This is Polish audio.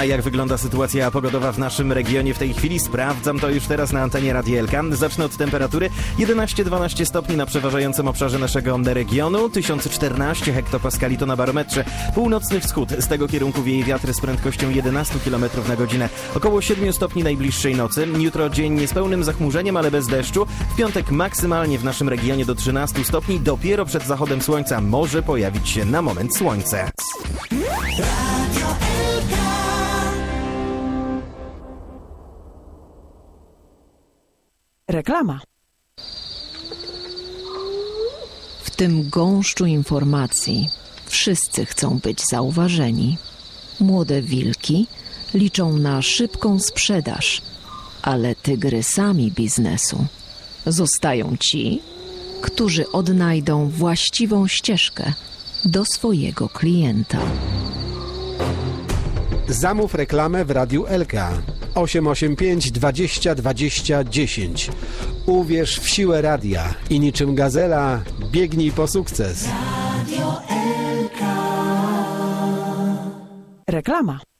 jak wygląda sytuacja pogodowa w naszym regionie w tej chwili? Sprawdzam to już teraz na antenie Radia Elka. Zacznę od temperatury. 11-12 stopni na przeważającym obszarze naszego regionu. 1014 hektopaskali to na barometrze. Północny wschód. Z tego kierunku wieje wiatr z prędkością 11 km na godzinę. Około 7 stopni najbliższej nocy. Jutro dzień z pełnym zachmurzeniem, ale bez deszczu. W piątek maksymalnie w naszym regionie do 13 stopni. Dopiero przed zachodem słońca może pojawić się na moment słońce. Reklama. W tym gąszczu informacji wszyscy chcą być zauważeni. Młode wilki liczą na szybką sprzedaż, ale tygrysami biznesu zostają ci, którzy odnajdą właściwą ścieżkę do swojego klienta. Zamów reklamę w Radiu Elka. 885 20 20 10. Uwierz w siłę radia i niczym gazela biegnij po sukces. Reklama.